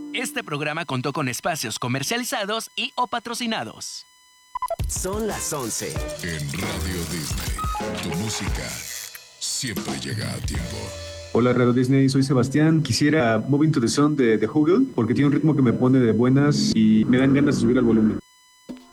Este programa contó con espacios comercializados y o patrocinados. Son las 11. En Radio Disney, tu música siempre llega a tiempo. Hola Radio Disney, soy Sebastián. Quisiera Moving to the Sun de The Who porque tiene un ritmo que me pone de buenas y me dan ganas de subir al volumen.